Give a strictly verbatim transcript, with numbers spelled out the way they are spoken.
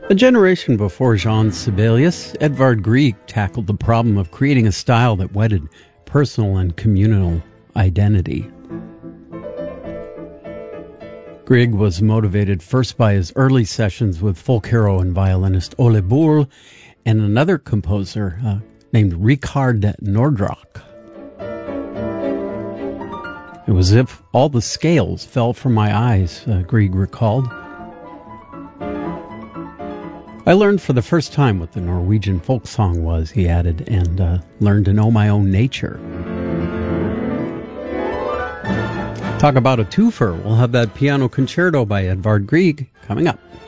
A generation before Jean Sibelius, Edvard Grieg tackled the problem of creating a style that wedded personal and communal identity. Grieg was motivated first by his early sessions with folk hero and violinist Ole Bull and another composer uh, named Richard Nordrock. It was as if all the scales fell from my eyes, uh, Grieg recalled. I learned for the first time what the Norwegian folk song was, he added, and uh, learned to know my own nature. Talk about a twofer. We'll have that piano concerto by Edvard Grieg coming up.